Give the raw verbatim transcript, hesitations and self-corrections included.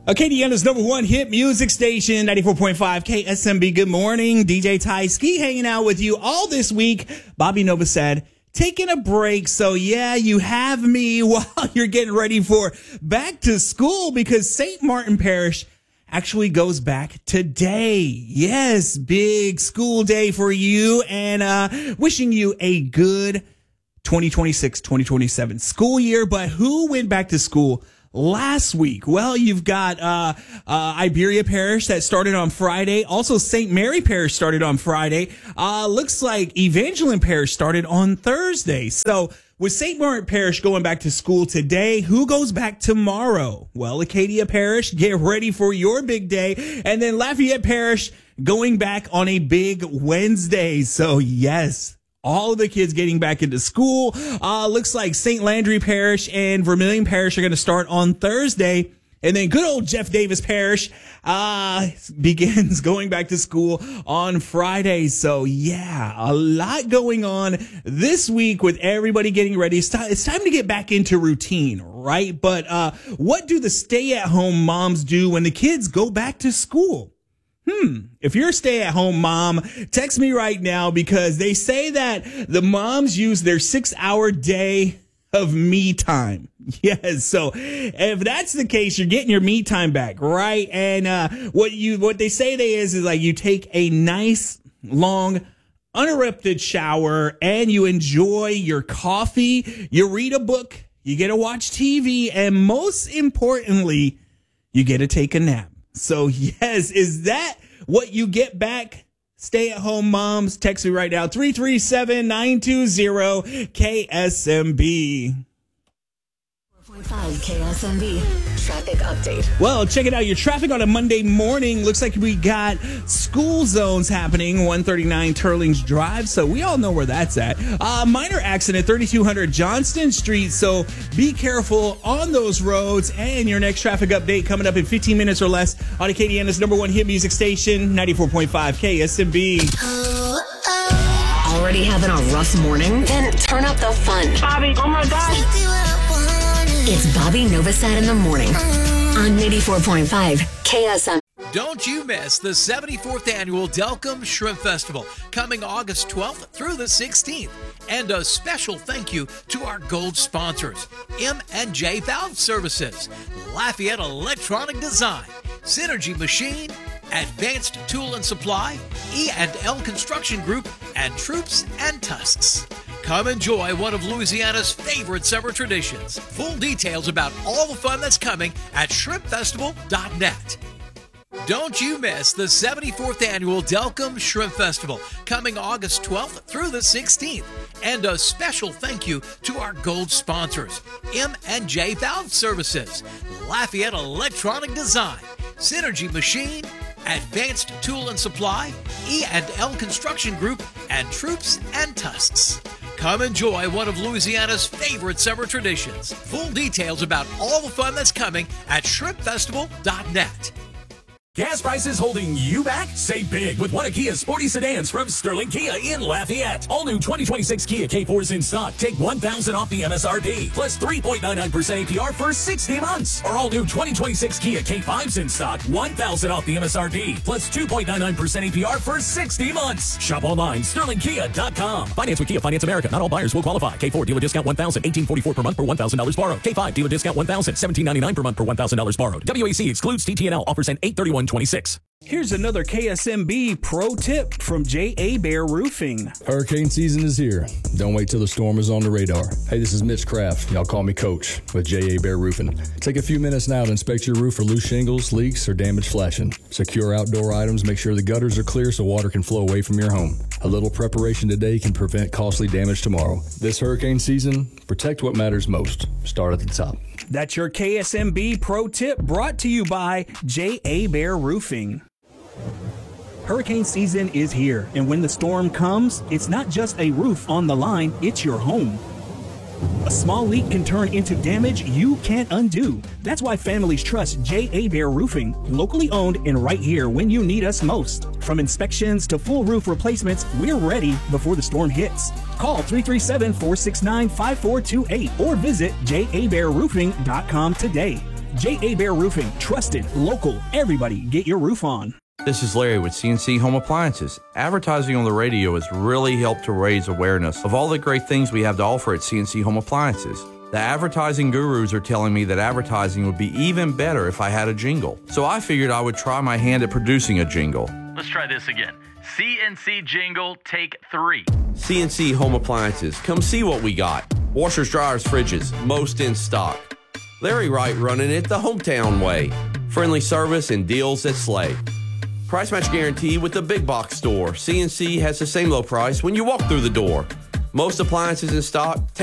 Acadiana's number one hit music station, ninety-four point five K S M B. Good morning. D J Ty Ski hanging out with you all this week. Bobby Nova said, taking a break. So yeah, you have me while you're getting ready for back to school because Saint Martin Parish actually goes back today. Yes, big school day for you, and uh wishing you a good twenty twenty-six twenty twenty-seven school year. But who went back to school last week? Well, you've got uh, uh Iberia Parish that started on Friday. Also, Saint Mary Parish started on Friday. Uh looks like Evangeline Parish started on Thursday. So with Saint Martin Parish going back to school today, who goes back tomorrow? Well, Acadia Parish, get ready for your big day. And then Lafayette Parish going back on a big Wednesday. So yes, all of the kids getting back into school. Uh, looks like Saint Landry Parish and Vermilion Parish are going to start on Thursday. And then good old Jeff Davis Parish uh, begins going back to school on Friday. So, yeah, a lot going on this week with everybody getting ready. It's, t- it's time to get back into routine, right? But uh, what do the stay-at-home moms do when the kids go back to school? Hmm. If you're a stay-at-home mom, text me right now because they say that the moms use their six-hour day of me time. Yes. So if that's the case, you're getting your me time back, right? And uh, what you what they say they is is like you take a nice long uninterrupted shower and you enjoy your coffee. You read a book. You get to watch T V, and most importantly, you get to take a nap. So, yes, is that what you get back? Stay-at-home moms, text me right now, three three seven, nine two zero, K S M B. four point five K S M B traffic update. Well, check it out. Your traffic on a Monday morning. Looks like we got school zones happening, one thirty-nine Turlings Drive. So we all know where that's at. Uh, minor accident, thirty-two hundred Johnston Street. So be careful on those roads. And your next traffic update coming up in fifteen minutes or less on Acadiana's number one hit music station, ninety-four point five K S M B. Already having a rough morning? Then turn up the fun. Bobby, oh my gosh. It's Bobby Novosad in the morning on ninety-four point five K S M. Don't you miss the seventy-fourth Annual Delcom Shrimp Festival coming August twelfth through the sixteenth. And a special thank you to our gold sponsors, M and J Valve Services, Lafayette Electronic Design, Synergy Machine, Advanced Tool and Supply, E and L Construction Group, and Troops and Tusks. Come enjoy one of Louisiana's favorite summer traditions. Full details about all the fun that's coming at shrimp festival dot net. Don't you miss the seventy-fourth Annual Delcom Shrimp Festival coming August twelfth through the sixteenth. And a special thank you to our gold sponsors, M and J Valve Services, Lafayette Electronic Design, Synergy Machine, Advanced Tool and Supply, E and L Construction Group, and Troops and Tusks. Come enjoy one of Louisiana's favorite summer traditions. Full details about all the fun that's coming at shrimp festival dot net. Gas prices holding you back? Save big with one of Kia's sporty sedans from Sterling Kia in Lafayette. All new twenty twenty-six Kia K fours in stock. Take one thousand dollars off the M S R P, plus three point nine nine percent A P R for sixty months. Or all new twenty twenty-six Kia K fives in stock. one thousand dollars off the M S R P, plus two point nine nine percent A P R for sixty months. Shop online, sterling kia dot com. Finance with Kia Finance America. Not all buyers will qualify. K four dealer discount one thousand dollars, eighteen forty-four per month per one thousand dollars borrowed. K five dealer discount one thousand dollars, seventeen ninety-nine per month per one thousand dollars borrowed. W A C excludes T T N L. Offers end eight thirty-one twenty-six. Here's another K S M B pro tip from J A. Bear Roofing. Hurricane season is here. Don't wait till the storm is on the radar. Hey, this is Mitch Kraft. Y'all call me Coach with J A. Bear Roofing. Take a few minutes now to inspect your roof for loose shingles, leaks, or damaged flashing. Secure outdoor items. Make sure the gutters are clear so water can flow away from your home. A little preparation today can prevent costly damage tomorrow. This hurricane season, protect what matters most. Start at the top. That's your K S M B pro tip brought to you by J A. Bear Roofing. Hurricane season is here, and when the storm comes, it's not just a roof on the line, it's your home. A small leak can turn into damage you can't undo. That's why families trust J A. Bear Roofing, locally owned and right here when you need us most. From inspections to full roof replacements, we're ready before the storm hits. Call three three seven, four six nine, five four two eight or visit J A Bear Roofing dot com today. J A. Bear Roofing. Trusted, local, everybody get your roof on. This is Larry with C N C Home Appliances. Advertising on the radio has really helped to raise awareness of all the great things we have to offer at C N C Home Appliances. The advertising gurus are telling me that advertising would be even better if I had a jingle. So I figured I would try my hand at producing a jingle. Let's try this again. C N C jingle, take three. C N C Home Appliances. Come see what we got. Washers, dryers, fridges, most in stock. Larry Wright running it the hometown way. Friendly service and deals that slay. Price match guarantee with the big box store. C N C has the same low price when you walk through the door. Most appliances in stock.